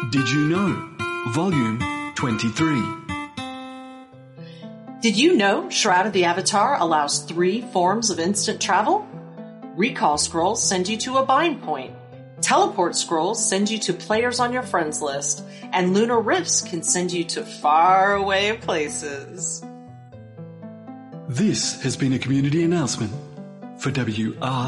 Did you know? Volume 23. Did you know Shroud of the Avatar allows 3 forms of instant travel? Recall scrolls send you to a bind point. Teleport scrolls send you to players on your friends list. And lunar rifts can send you to faraway places. This has been a community announcement for WR